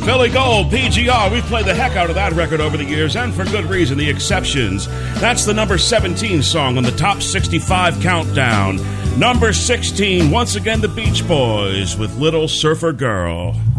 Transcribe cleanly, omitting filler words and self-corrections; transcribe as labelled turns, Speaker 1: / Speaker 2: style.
Speaker 1: Billy Gold, PGR. We've played the heck out of that record over the years, and for good reason, The Exceptions. That's the number 17 song on the Top 65 Countdown. Number 16, once again, the Beach Boys with Little Surfer Girl.